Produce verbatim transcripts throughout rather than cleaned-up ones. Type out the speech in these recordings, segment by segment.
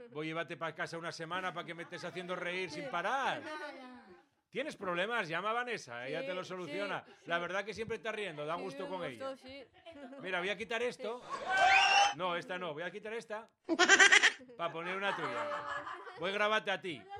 Voy a llevarte para casa una semana para que me estés haciendo reír sin parar. ¿Tienes problemas? Llama a Vanessa, ella Sí, te lo soluciona. sí, La sí. verdad que siempre estás riendo, da Sí, gusto me con gustó, ella. sí. Mira, voy a quitar esto. No, esta no, voy a quitar esta para poner una tuya. Voy a grabarte a ti.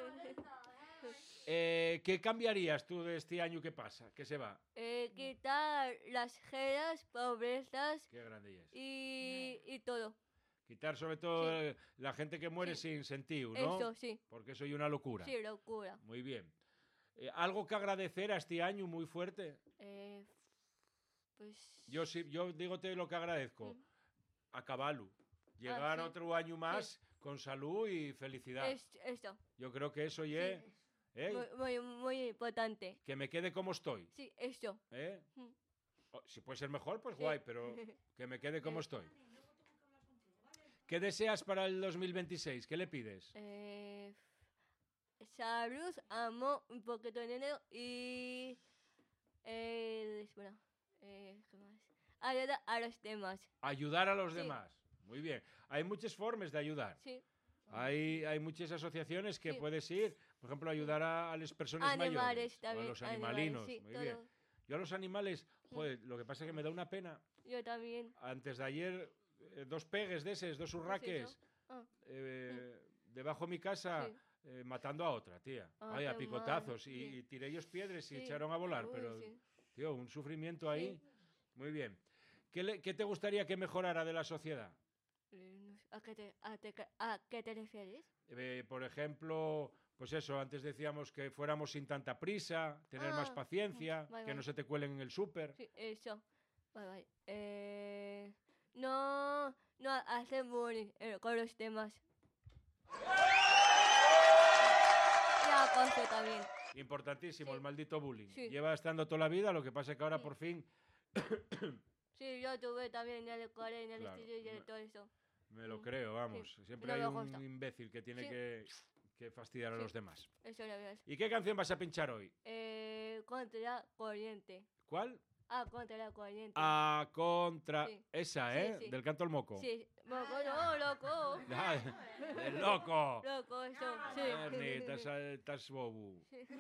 Eh, ¿Qué cambiarías tú de este año que pasa, que se va? Eh, quitar las geras, pobrezas Qué grande es. y, y todo. Quitar sobre todo Sí. eh, la gente que muere Sí. sin sentido, ¿no? Eso, sí. Porque eso es una locura. Sí, locura. Muy bien. Eh, ¿Algo que agradecer a este año muy fuerte? Eh, pues... Yo sí, yo dígote lo que agradezco. Mm. A caballo. Llegar sí. otro año más con salud y felicidad. Es, esto. Yo creo que eso ya, Sí. ¿eh? Muy, muy, muy importante. Que me quede como estoy. Sí, esto. ¿Eh? Mm. O, si puede ser mejor, pues Sí. guay, pero que me quede como Eh. estoy. ¿Qué deseas para el dos mil veintiséis? ¿Qué le pides? Eh, salud, amor, un poquito de dinero y... Eh, bueno, eh, ¿qué más? Ayuda a los demás. Ayudar a los Sí. demás. Muy bien. Hay muchas formas de ayudar. Sí. Hay, hay muchas asociaciones que Sí. puedes ir, por ejemplo, ayudar a, a las personas Animales mayores también. o a los animales, animalinos. sí, Muy todo. bien. Yo a los animales, Mm. joder, lo que pasa es que me da una pena. Yo también. Antes de ayer, eh, dos pegues de esos, dos urraques, Ah, eh, debajo de mi casa, Sí. eh, matando a otra, tía. Ah, Ay, a qué picotazos. mal, Y, sí. y tiré ellos piedras y sí. echaron a volar. Uy, Pero, sí. tío, un sufrimiento ahí. Muy bien. ¿Qué, le- qué te gustaría que mejorara de la sociedad? Eh, no sé, ¿A qué te, a te- a qué te refieres? Eh, por ejemplo, pues eso, antes decíamos que fuéramos sin tanta prisa, tener más Ah, paciencia, vale, que no vale. se te cuelen en el súper. Sí, eso. Bye, bye. Eh, no, no hacer bullying eh, con los demás. Y acoso también. Importantísimo, Sí. el maldito bullying. Sí. Lleva estando toda la vida, lo que pasa es que ahora Sí. por fin Sí, yo tuve también en el cole, en el Claro, estudio y en me- todo eso. me lo Mm, creo, vamos. Siempre no hay me un gusta. imbécil que tiene Sí. que, que fastidiar a Sí. los demás. Eso lo ves. ¿Y qué canción vas a pinchar hoy? Eh, contra la corriente. ¿Cuál? Ah, contra la corriente. A contra... Sí. Esa, Sí, ¿eh? sí. Del canto al moco. Sí, moco, no, loco. Ah, ¡El loco! Loco, eso, sí. Ernie, estás, estás bobo.